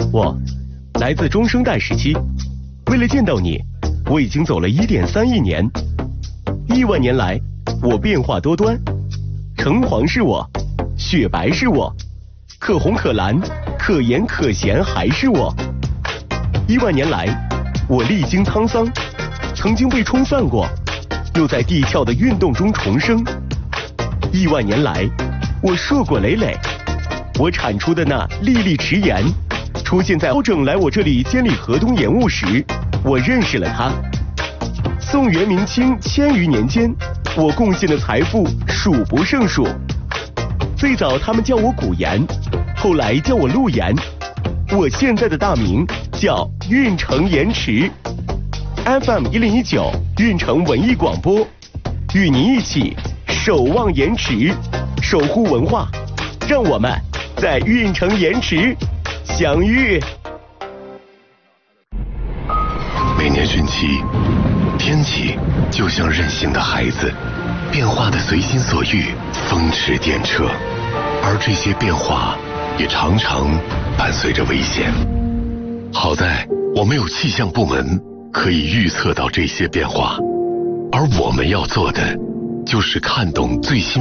我来自中生代时期，为了见到你，我已经走了1.3亿年。亿万年来，我变化多端，橙黄是我，雪白是我，可红可蓝，可盐可咸还是我。亿万年来，我历经沧桑，曾经被冲散过，又在地壳的运动中重生。亿万年来，我硕果累累，我产出的那粒粒迟盐，出现在包拯来我这里监理河东盐务时，我认识了他。宋元明清1000余年间，我贡献的财富数不胜数。最早他们叫我古盐，后来叫我陆盐，我现在的大名叫运城盐池。FM 1019运城文艺广播，与您一起守望盐池，守护文化，让我们在运城盐池相遇。 每年汛期，天气就像任性的孩子，变化的随心所欲，风驰电掣，而这些变化也常常伴随着危险。好在我们有气象部门可以预测到这些变化，而我们要做的就是看懂最新